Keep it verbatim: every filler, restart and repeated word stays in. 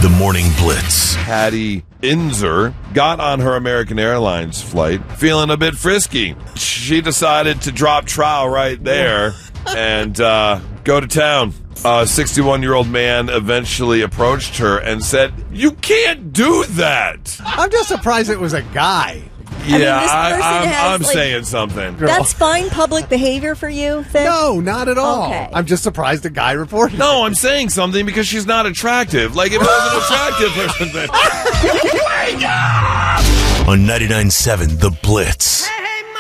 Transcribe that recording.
The Morning Blitz. Patty Inzer got on her American Airlines flight feeling a bit frisky. She decided to drop trowel right there and uh, go to town. A sixty-one-year-old man eventually approached her and said, "You can't do that." I'm just surprised it was a guy. Yeah, I mean, this I, person I'm, has, I'm like- saying something. That's fine public behavior for you, Vic? No, not at all. Okay. I'm just surprised a guy reported. No, I'm saying something because she's not attractive. Like, if it was an attractive person, then... On ninety-nine point seven The Blitz.